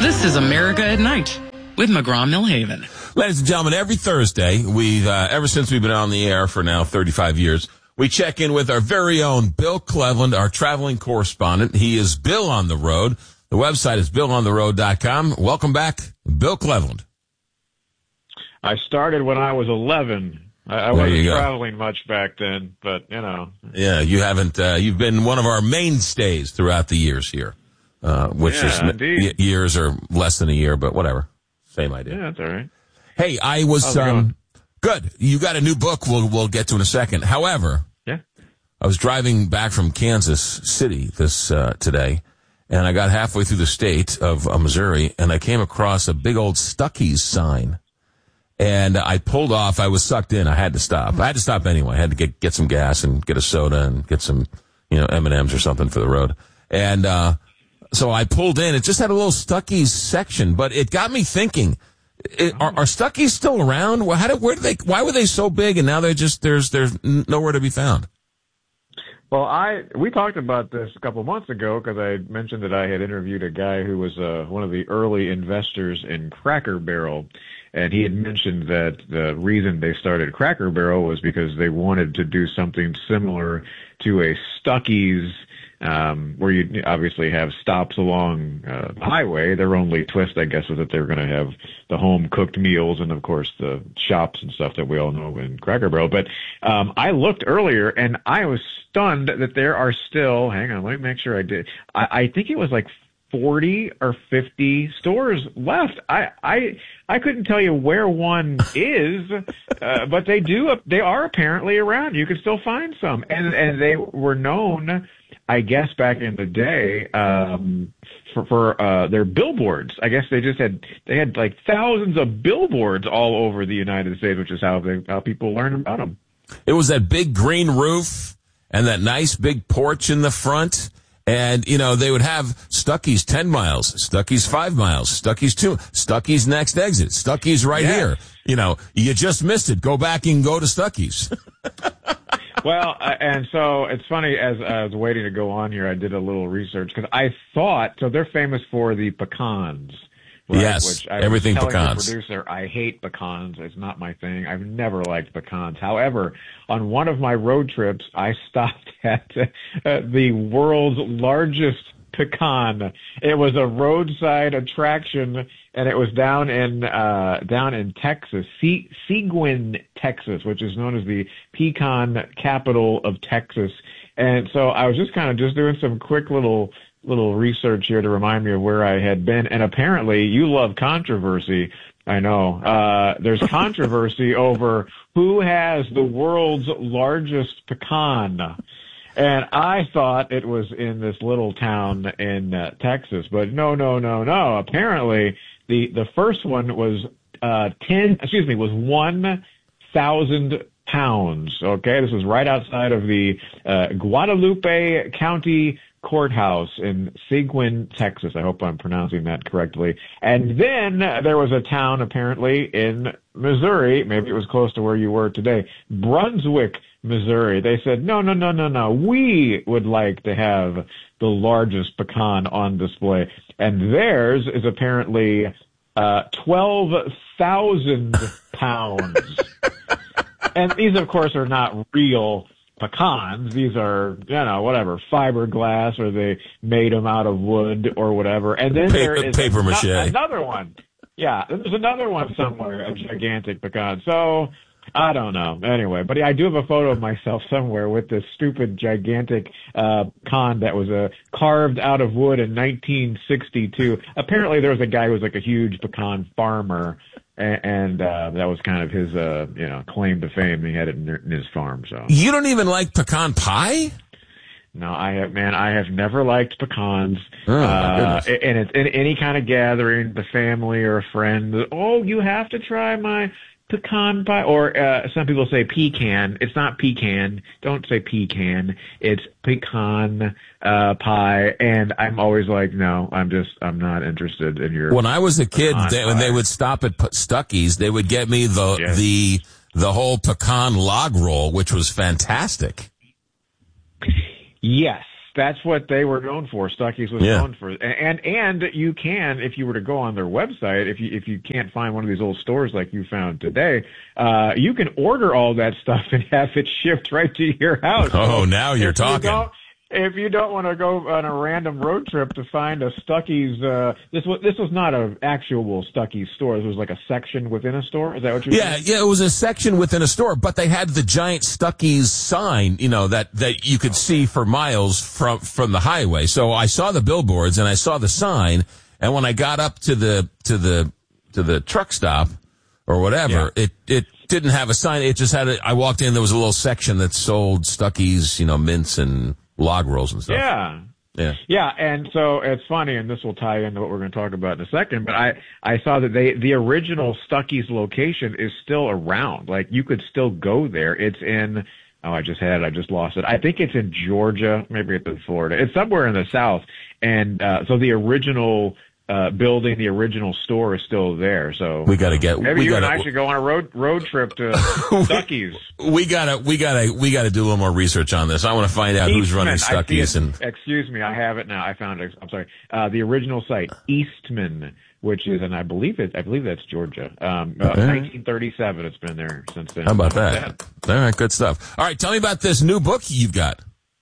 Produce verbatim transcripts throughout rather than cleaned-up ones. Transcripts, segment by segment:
This is America at Night with McGraw-Millhaven. Ladies and gentlemen, every Thursday, we've, uh, ever since we've been on the air for now thirty-five years, we check in with our very own Bill Cleveland, our traveling correspondent. He is Bill on the Road. The website is bill on the road dot com. Welcome back, Bill Cleveland. I started when I was eleven. I, I wasn't traveling much back then, but, you know. Yeah, you haven't, uh, you've been one of our mainstays throughout the years here, uh, which yeah, is y- years or less than a year, but whatever. Same idea. Yeah, that's all right. Hey, I was, um, good. You got a new book we'll, we'll get to in a second. However, yeah, I was driving back from Kansas City this, uh, today, and I got halfway through the state of uh, Missouri, and I came across a big old Stuckey's sign. And I pulled off. I was sucked in. I had to stop. I had to stop anyway. I had to get, get some gas and get a soda and get some, you know, M and M's or something for the road. And, uh, so I pulled in. It just had a little Stuckey's section, but it got me thinking, it, are, are Stuckey's still around? Well, how did, where did they, why were they so big and now they're just, there's, there's nowhere to be found? Well, I, we talked about this a couple months ago because I mentioned that I had interviewed a guy who was, uh, one of the early investors in Cracker Barrel. And he had mentioned that the reason they started Cracker Barrel was because they wanted to do something similar to a Stuckey's, um, where you obviously have stops along uh, the highway. Their only twist, I guess, was that they were going to have the home-cooked meals and, of course, the shops and stuff that we all know in Cracker Barrel. But um, I looked earlier, and I was stunned that there are still, hang on, let me make sure I did. I, I think it was like forty or fifty stores left. I, I, I couldn't tell you where one is, uh, but they do, they are apparently around. You can still find some. And, and they were known, I guess, back in the day, um, for, for, uh, their billboards. I guess they just had, they had like thousands of billboards all over the United States, which is how they, how people learn about them. It was that big green roof and that nice big porch in the front. And, you know, they would have Stuckey's ten miles, Stuckey's five miles, Stuckey's two, Stuckey's next exit, Stuckey's right yeah. here. You know, you just missed it. Go back and go to Stuckey's. Well, uh, and so it's funny, as I was waiting to go on here, I did a little research because I thought, so they're famous for the pecans. Right? Yes, Which I everything was telling pecans. The producer, I hate pecans. It's not my thing. I've never liked pecans. However, on one of my road trips, I stopped at uh, the world's largest pecan. It was a roadside attraction, and it was down in uh down in Texas, Se- Seguin, Texas, which is known as the pecan capital of Texas. And so I was just kind of just doing some quick little little research here to remind me of where I had been. And apparently you love controversy. I know. Uh, there's controversy over who has the world's largest pecan. And I thought it was in this little town in uh, Texas, but no, no, no, no. Apparently the, the first one was, uh, ten, excuse me, was one thousand pounds. Okay. This was right outside of the, uh, Guadalupe County Courthouse in Seguin, Texas. I hope I'm pronouncing that correctly. And then there was a town apparently in Missouri, maybe it was close to where you were today, Brunswick, Missouri. They said, no, no, no, no, no, we would like to have the largest pecan on display. And theirs is apparently uh twelve thousand pounds. And these, of course, are not real pecans. These are, you know, whatever, fiberglass, or they made them out of wood or whatever. And then paper, there is paper an- mache. another one. Yeah, there's another one somewhere, a gigantic pecan. So, I don't know. Anyway, but I do have a photo of myself somewhere with this stupid, gigantic uh pecan that was uh, carved out of wood in nineteen sixty-two. Apparently there was a guy who was like a huge pecan farmer, and, and uh that was kind of his, uh you know, claim to fame. He had it in, in his farm, so. You don't even like pecan pie? No, I have, man, I have never liked pecans. Oh, my uh, goodness. and it's in any kind of gathering, the family or a friend, oh, you have to try my pecan pie, or uh, some people say pecan. It's not pecan. Don't say pecan. It's pecan uh, pie. And I'm always like, no, I'm just, I'm not interested in your. When I was a kid, they, when pie. they would stop at P- Stuckey's, they would get me the Yes. the the whole pecan log roll, which was fantastic. Yes. that's what they were known for. Stuckey's was Yeah. known for, and and you can, if you were to go on their website, if you if you can't find one of these old stores like you found today, uh, you can order all that stuff and have it shipped right to your house. Oh, So now you're if you talking. don't- If you don't want to go on a random road trip to find a Stuckey's, uh, this was this was not an actual Stuckey's store. This was like a section within a store. Is that what you're Yeah, saying? yeah, it was a section within a store, but they had the giant Stuckey's sign, you know, that, that you could see for miles from, from the highway. So I saw the billboards and I saw the sign, and when I got up to the, to the, to the truck stop or whatever, Yeah. it, it didn't have a sign. It just had a, I walked in, there was a little section that sold Stuckey's, you know, mints and log rolls and stuff. Yeah. Yeah. Yeah, and so it's funny, and this will tie into what we're going to talk about in a second, but I, I saw that they, the original Stuckey's location is still around. Like, you could still go there. It's in, oh, I just had it, I just lost it. I think it's in Georgia, maybe it's in Florida. It's somewhere in the South. And, uh, so the original, uh, building, the original store is still there. So We gotta get, maybe we you gotta, and I should go on a road, road trip to Stuckey's. we gotta, we gotta, we gotta do a little more research on this. I want to find out who's running Eastman. I see Stuckey's it. and, Excuse me, I have it now. I found it. I'm sorry. Uh, the original site, Eastman, which is, and I believe it. I believe that's Georgia. Um, uh, Okay. nineteen thirty-seven. It's been there since then. how about that? All right, good stuff. All right, tell me about this new book you've got.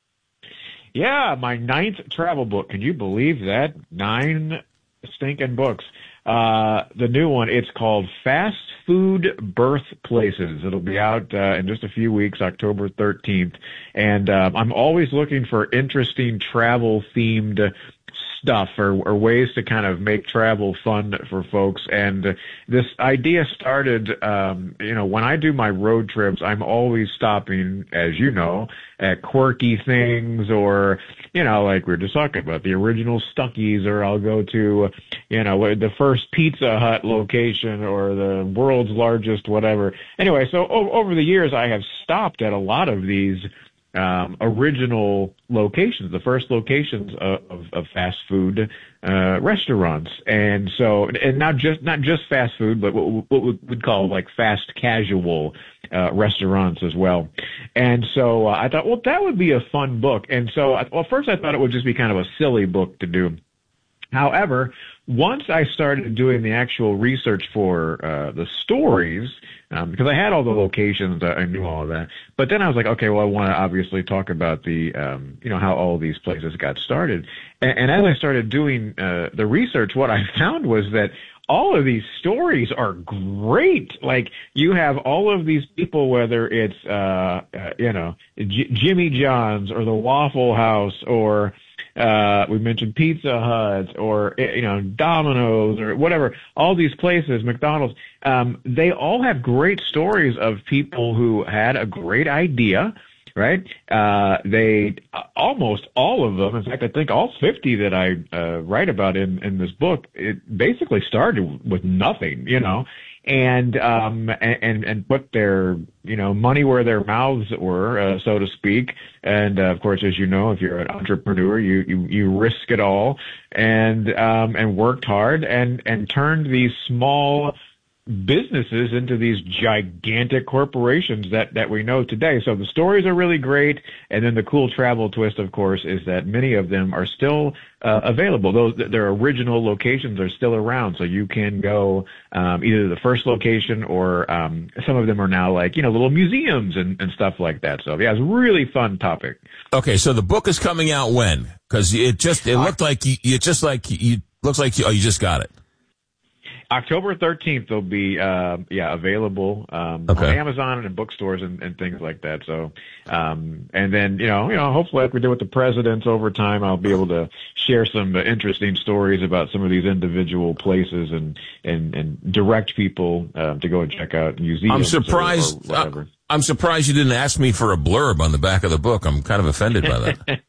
Yeah, my ninth travel book. Can you believe that? Nine stinking books. Uh, the new one, it's called Fast Food Birthplaces. It'll be out uh, in just a few weeks, October thirteenth. And um, I'm always looking for interesting travel-themed stuff or, or ways to kind of make travel fun for folks. And this idea started, um, you know, when I do my road trips, I'm always stopping, as you know, at quirky things or, you know, like we were just talking about, the original Stuckey's, or I'll go to, you know, the first Pizza Hut location or the world's largest whatever. Anyway, so o- over the years, I have stopped at a lot of these um, original locations, the first locations of, of, of fast food uh, restaurants. And so, and not just not just fast food, but what, what we would call like fast casual uh, restaurants as well. And so uh, I thought, well, that would be a fun book. And so, I, well, first I thought it would just be kind of a silly book to do. However, once I started doing the actual research for uh, the stories, um, because I had all the locations, I knew all of that. But then I was like, okay, well, I want to obviously talk about the, um, you know, how all these places got started. And, and as I started doing uh, the research, what I found was that all of these stories are great. Like, you have all of these people, whether it's, uh, uh you know, J- Jimmy John's or the Waffle House or, uh, we mentioned Pizza Hut or, you know, Domino's or whatever, all these places, McDonald's, um, they all have great stories of people who had a great idea, right? Uh, they, almost all of them, in fact, I think all fifty that I, uh, write about in, in this book, it basically started with nothing, you know, and, um, and, and put their, you know, money where their mouths were, uh, so to speak. And, uh, of course, as you know, if you're an entrepreneur, you, you, you risk it all and, um, and worked hard and, and turned these small businesses into these gigantic corporations that, that we know today. So the stories are really great. And then the cool travel twist, of course, is that many of them are still uh, available. Those, their original locations are still around. So you can go um, either the first location or um, some of them are now like, you know, little museums and, and stuff like that. So yeah, it's a really fun topic. Okay, so the book is coming out when? Because it just, it looked like you, it just like you, looks like you, oh, you just got it. October thirteenth, they'll be, uh, yeah, available, um, Okay. on Amazon and in bookstores and, and things like that. So, um, and then, you know, you know, hopefully like we did with the presidents over time, I'll be able to share some uh, interesting stories about some of these individual places and, and, and direct people, uh, to go and check out museums. I'm or- surprised. or whatever. uh, I'm surprised you didn't ask me for a blurb on the back of the book. I'm kind of offended by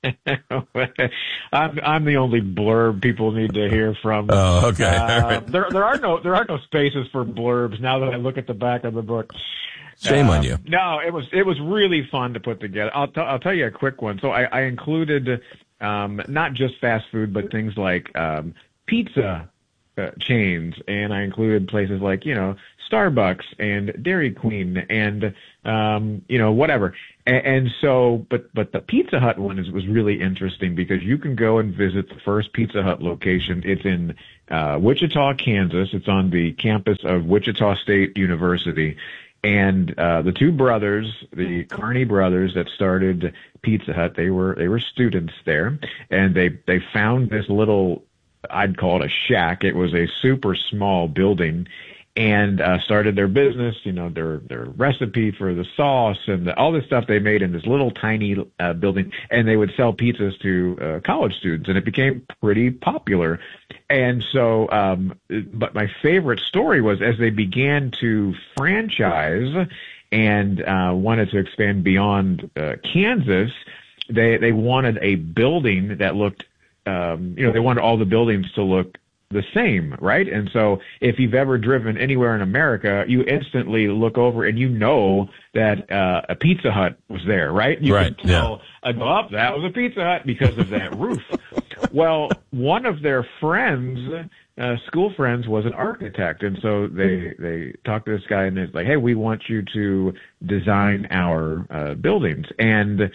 that. I'm, I'm the only blurb people need to hear from. Oh, okay. Uh, All right. there, there are no, there are no spaces for blurbs now that I look at the back of the book. Shame on Um, you. No, it was, it was really fun to put together. I'll, t- I'll tell you a quick one. So I, I included, um, not just fast food, but things like, um, pizza, uh, chains, and I included places like, you know, Starbucks and Dairy Queen and, um, you know, whatever. And, and so, but, but the Pizza Hut one is, was really interesting because you can go and visit the first Pizza Hut location. It's in, uh, Wichita, Kansas. It's on the campus of Wichita State University. And, uh, the two brothers, the Carney brothers that started Pizza Hut, they were, they were students there, and they, they found this little, I'd call it a shack. It was a super small building, and uh, started their business, you know, their their recipe for the sauce and the, all this stuff they made in this little tiny uh, building, and they would sell pizzas to uh, college students, and it became pretty popular. And so, um, but my favorite story was as they began to franchise and uh, wanted to expand beyond uh, Kansas, they they wanted a building that looked, um, you know, they wanted all the buildings to look the same, right? And so if you've ever driven anywhere in America, you instantly look over and you know that uh, a Pizza Hut was there, right? You right, can tell, yeah. Oh, that was a Pizza Hut because of that roof. Well, one of their friends, uh, school friends, was an architect, and so they they talked to this guy, and it's like, hey, we want you to design our uh, buildings. And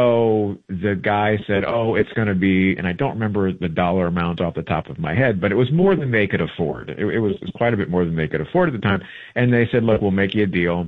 so the guy said, oh, it's going to be, and I don't remember the dollar amount off the top of my head, but it was more than they could afford. It, it, was, it was quite a bit more than they could afford at the time. And they said, look, we'll make you a deal.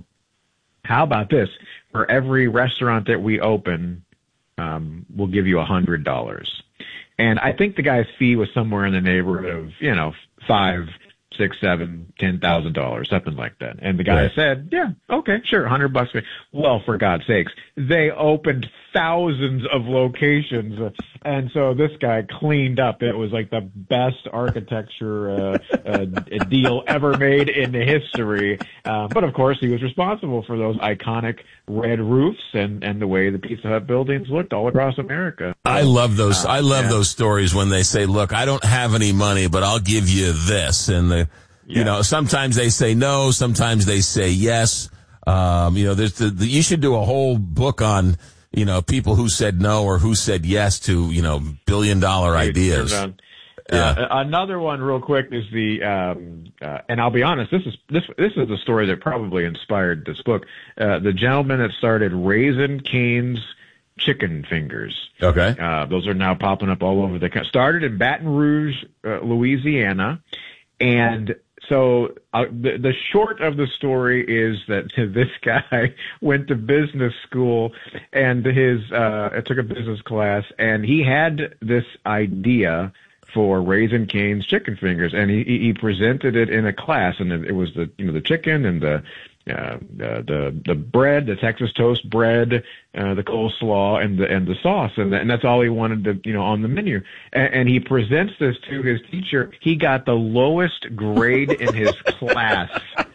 How about this? For every restaurant that we open, um, we'll give you a hundred dollars. And I think the guy's fee was somewhere in the neighborhood of, you know, five, six, seven, ten thousand dollars, something like that. And the guy right. said, yeah, okay, sure, a hundred bucks. Well, for God's sakes, they opened thousands of locations, and so this guy cleaned up. It was like the best architecture uh, uh, deal ever made in history. Uh, but of course, he was responsible for those iconic red roofs and and the way the Pizza Hut buildings looked all across America. I love those. Uh, I love yeah. those stories when they say, "Look, I don't have any money, but I'll give you this." And the, yeah. you know, sometimes they say no, sometimes they say yes. Um, you know, there's the, the, you should do a whole book on, you know, people who said no or who said yes to, you know, billion dollar ideas. Uh, yeah. Another one real quick is the, um, uh, and I'll be honest, this is, this, this is the story that probably inspired this book. Uh, the gentleman that started Raising Cane's Chicken Fingers. Okay. Uh, those are now popping up all over the country. Started in Baton Rouge, uh, Louisiana. And so uh, the, the short of the story is that this guy went to business school and his, uh, took a business class, and he had this idea for Raising Cane's Chicken Fingers, and he, he presented it in a class, and it was the, you know, the chicken and the, uh, the, the, the bread, the Texas toast bread, uh, the coleslaw and the, and the sauce. And, the, and that's all he wanted to, you know, on the menu. And, and he presents this to his teacher. He got the lowest grade in his class.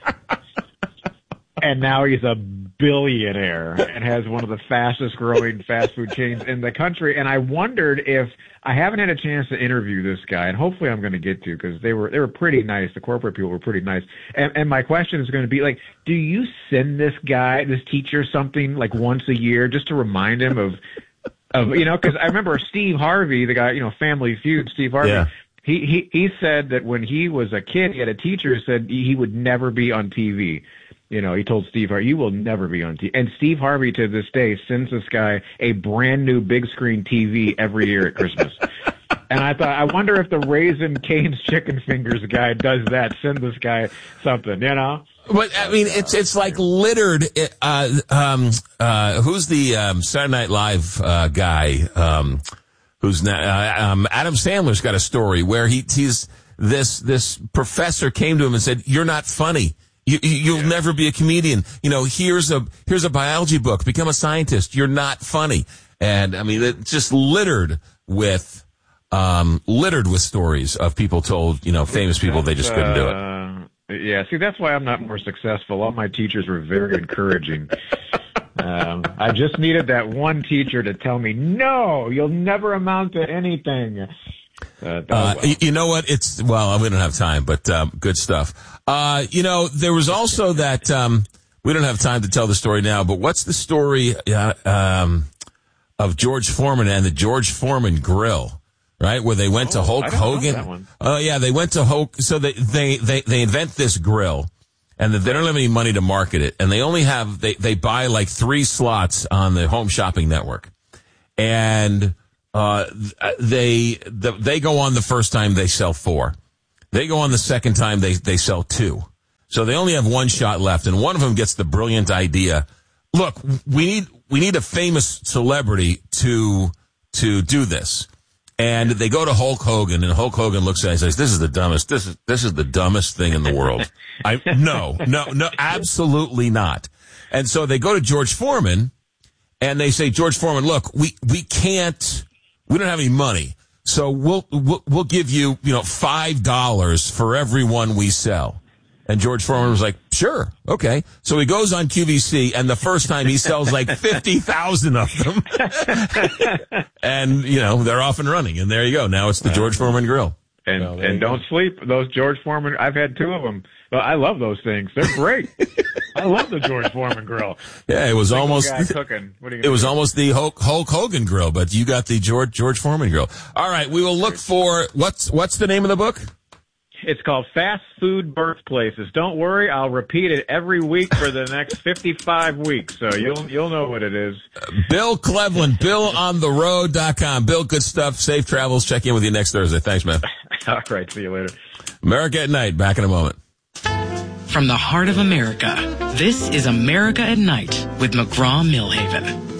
And now he's a billionaire and has one of the fastest growing fast food chains in the country. And I wondered if, I haven't had a chance to interview this guy, and hopefully I'm going to get to, because they were, they were pretty nice. The corporate people were pretty nice. And, and my question is going to be like, do you send this guy, this teacher, something like once a year just to remind him of, of, you know, because I remember Steve Harvey, the guy, you know, Family Feud, Steve Harvey. Yeah. He, he, he said that when he was a kid, he had a teacher who said he would never be on T V. You know, he told Steve Harvey, you will never be on T V. And Steve Harvey, to this day, sends this guy a brand new big screen T V every year at Christmas. And I thought, I wonder if the Raising Cane's Chicken Fingers guy does that. Send this guy something, you know? But, I mean, it's it's like littered. Uh, um, uh, who's the um, Saturday Night Live uh, guy? Um, who's now, uh, um, Adam Sandler's got a story where he he's this this professor came to him and said, "You're not funny. You, you'll yeah. never be a comedian. You know, here's a here's a biology book. Become a scientist. You're not funny." And I mean, it's just littered with um, littered with stories of people told, you know, famous people they just couldn't do it. Uh, yeah, see, that's why I'm not more successful. All my teachers were very encouraging. um, I just needed that one teacher to tell me, "No, you'll never amount to anything." Uh, uh, well. You know what? It's, well, we don't have time, but um, good stuff. Uh, you know, there was also that, um, we don't have time to tell the story now, but what's the story uh, um, of George Foreman and the George Foreman Grill? right? Where they went Oh, to Hulk I don't know Hogan. that one. Oh, yeah, they went to Hulk. So they, they, they, they invent this grill, and they don't have any money to market it. And they only have, they, they buy like three slots on the Home Shopping Network. And, uh, they, the, they go on the first time, they sell four. They go on the second time, they, they sell two. So they only have one shot left, and one of them gets the brilliant idea. Look, we need, we need a famous celebrity to, to do this. And they go to Hulk Hogan, and Hulk Hogan looks at it and says, this is the dumbest, this is, this is the dumbest thing in the world. I, no, no, no, absolutely not. And so they go to George Foreman, and they say, George Foreman, look, we, we can't, we don't have any money. So we'll, we'll, we'll give you, you know, five dollars for every one we sell. And George Foreman was like, sure, okay. So he goes on Q V C, and the first time he sells like fifty thousand of them. And, you know, they're off and running. And there you go. Now it's the George Foreman Grill. And Well, and don't sleep. Those George Foreman, I've had two of them. Well, I love those things. They're great. I love the George Foreman Grill. Yeah, it was Single almost, guy cooking. What are you it gonna was do? almost the Hulk, Hulk Hogan Grill, but you got the George, George Foreman Grill. All right. We will look for, what's, what's the name of the book? It's called Fast Food Birthplaces. Don't worry, I'll repeat it every week for the next fifty-five weeks, so you'll you'll know what it is. Bill Cleveland, bill on the road dot com. Bill, good stuff. Safe travels. Check in with you next Thursday. Thanks, man. All right, see you later. America at Night. Back in a moment. From the heart of America, this is America at Night with McGraw-Millhaven.